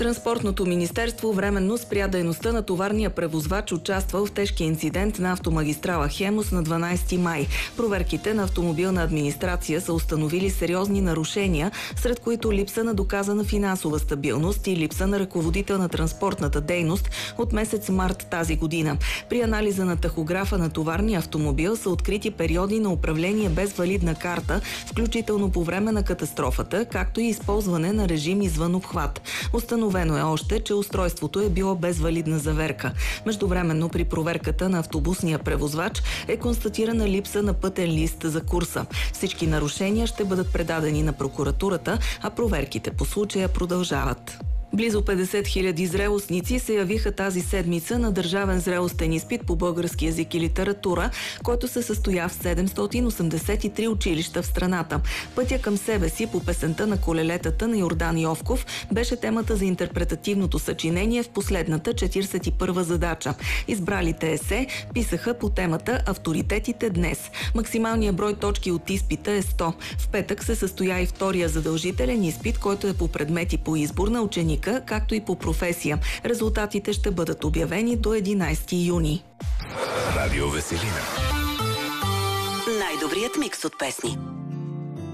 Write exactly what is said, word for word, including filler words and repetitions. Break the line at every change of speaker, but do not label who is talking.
Транспортното министерство временно спря дейността на товарния превозвач, участвал в тежкия инцидент на автомагистрала Хемус на дванадесети май. Проверките на автомобилна администрация са установили сериозни нарушения, сред които липса на доказана финансова стабилност и липса на ръководител на транспортната дейност от месец март тази година. При анализа на тахографа на товарния автомобил са открити периоди на управление без валидна карта, включително по време на катастрофата, както и използване на режим извън обхват. Установено е още, че устройството е било без валидна заверка. Междувременно при проверката на автобусния превозвач е констатирана липса на пътен лист за курса. Всички нарушения ще бъдат предадени на прокуратурата, а проверките по случая продължават. Близо петдесет хиляди зрелостници се явиха тази седмица на държавен зрелостен изпит по български език и литература, който се състоя в седемстотин осемдесет и три училища в страната. Пътя към себе си по песента на колелетата на Йордан Йовков беше темата за интерпретативното съчинение в последната четиридесет и първа задача. Избралите есе писаха по темата "Авторитетите днес". Максималният брой точки от изпита е сто. В петък се състоя и втория задължителен изпит, който е по предмети по избор на ученика, както и по професия. Резултатите ще бъдат обявени до единадесети юни.
Радио Веселина.
Най-добрият микс от песни.